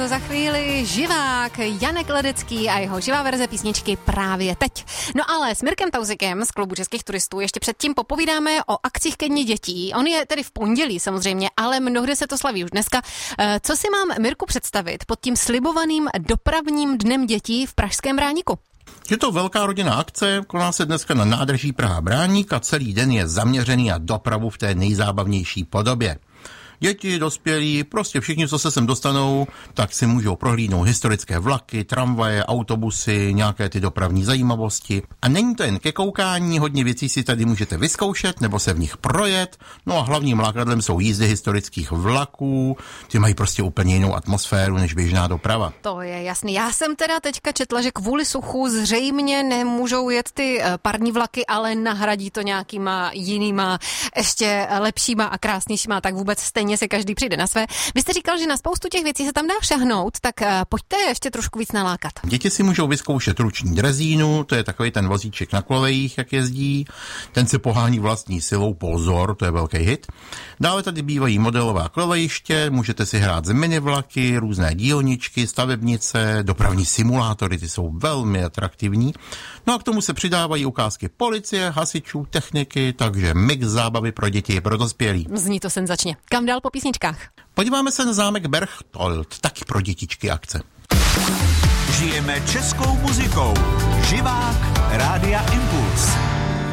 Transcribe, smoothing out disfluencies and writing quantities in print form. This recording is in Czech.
za chvíli živák Janek Ledecký a jeho živá verze písničky právě teď. No ale s Mirkem Tauzikem z Klubu českých turistů ještě předtím popovídáme o akcích ke dni dětí. On je tedy v pondělí samozřejmě, ale mnohde se to slaví už dneska. Co si mám, Mirku, představit pod tím slibovaným dopravním dnem dětí v pražském Bráníku? Je to velká rodinná akce, koná se dneska na nádraží Praha-Bráník a celý den je zaměřený na dopravu v té nejzábavnější podobě. Děti, dospělí, prostě všichni, co se sem dostanou, tak si můžou prohlídnout historické vlaky, tramvaje, autobusy, nějaké ty dopravní zajímavosti. A není to jen ke koukání, hodně věcí si tady můžete vyzkoušet nebo se v nich projet. No a hlavním lákadlem jsou jízdy historických vlaků, ty mají prostě úplně jinou atmosféru než běžná doprava. To je jasný. Já jsem teda teďka četla, že kvůli suchu zřejmě nemůžou jet ty parní vlaky, ale nahradí to nějakýma jinýma, ještě lepšíma a krásnějšíma, tak vůbec stejně si každý přijde na své. Vy jste říkal, že na spoustu těch věcí se tam dá šahnout, tak pojďte ještě trošku víc nalákat. Děti si můžou vyzkoušet ruční drezínu, to je takový ten vozíček na kolejích, jak jezdí. Ten se pohání vlastní silou, pozor, to je velký hit. Dále tady bývají modelová kolejiště, můžete si hrát z minivlaky, různé dílničky, stavebnice, dopravní simulátory, ty jsou velmi atraktivní. No a k tomu se přidávají ukázky policie, hasičů, techniky, takže mix zábavy pro děti i pro dospělí. Zní to senzačně. Kam dál po písničkách? Podíváme se na zámek Berchtold, taky pro dětičky akce. Žijeme českou muzikou. Živák Rádia Impuls.